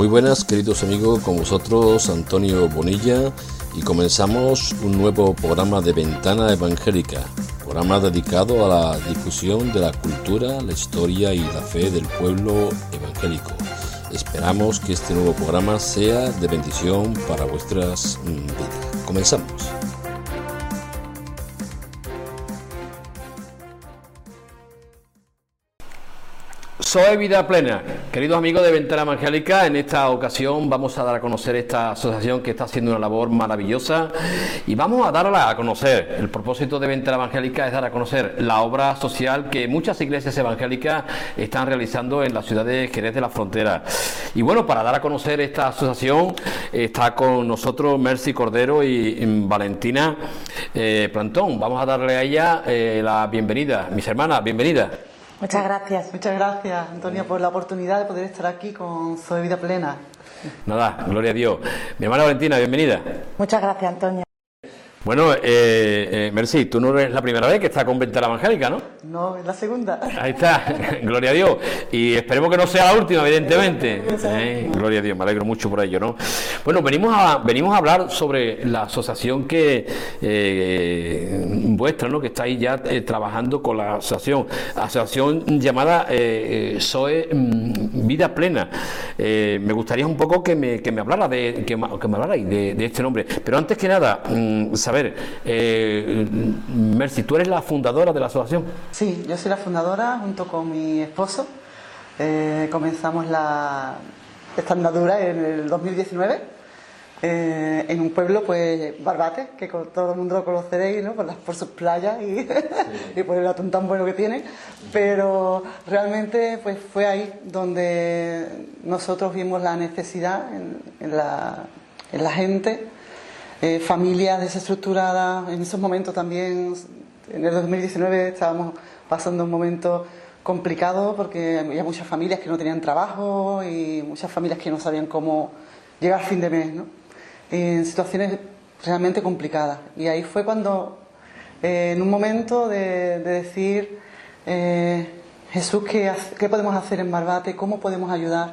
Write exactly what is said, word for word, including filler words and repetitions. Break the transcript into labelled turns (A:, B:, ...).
A: Muy buenas, queridos amigos, con vosotros Antonio Bonilla, y comenzamos un nuevo programa de Ventana Evangélica, programa dedicado a la difusión de la cultura, la historia y la fe del pueblo evangélico. Esperamos que este nuevo programa sea de bendición para vuestras vidas. Comenzamos. Soy Vida Plena. Queridos amigos de Ventana Evangélica, en esta ocasión vamos a dar a conocer esta asociación que está haciendo una labor maravillosa y vamos a darla a conocer. El propósito de Ventana Evangélica es dar a conocer la obra social que muchas iglesias evangélicas están realizando en la ciudad de Jerez de la Frontera. Y bueno, para dar a conocer esta asociación está con nosotros Mercy Cordero y, y Valentina eh, Plantón. Vamos a darle a ella eh, la bienvenida. Mis hermanas, bienvenidas.
B: Muchas gracias.
C: Muchas gracias, Antonio, por la oportunidad de poder estar aquí con Soy Vida Plena.
A: Nada, gloria a Dios. Mi hermana Valentina, bienvenida.
B: Muchas gracias, Antonio.
A: Bueno, eh, eh, Mercy, tú no eres la primera vez que estás con Ventana Evangélica, ¿no?
C: No, es la segunda.
A: Ahí está, gloria a Dios. Y esperemos que no sea la última, evidentemente. Eh, gloria a Dios, me alegro mucho por ello, ¿no? Bueno, venimos a, venimos a hablar sobre la asociación que eh, vuestra, ¿no? Que estáis ya eh, trabajando con la asociación, asociación llamada eh, S O E Vida Plena. Eh, me gustaría un poco que me, que me hablara de, que, que me hablarais de, de este nombre. Pero antes que nada, mmm, saber, eh, Mercy, ¿tú eres la fundadora de la asociación?
C: Sí, yo soy la fundadora junto con mi esposo. Eh, comenzamos la, esta andadura en el dos mil diecinueve eh, en un pueblo, pues, Barbate, que con, todo el mundo lo conoceréis, ¿no? Por, las, por sus playas y, sí. y por el atún tan bueno que tiene. Pero realmente, pues, fue ahí donde nosotros vimos la necesidad en, en, la, en la gente, eh, familias desestructuradas. En esos momentos también, en el dos mil diecinueve, estábamos pasando un momento complicado porque había muchas familias que no tenían trabajo y muchas familias que no sabían cómo llegar al fin de mes, ¿no? En situaciones realmente complicadas. Y ahí fue cuando, eh, en un momento de, de decir, eh, Jesús, ¿qué, ¿qué podemos hacer en Barbate? ¿Cómo podemos ayudar?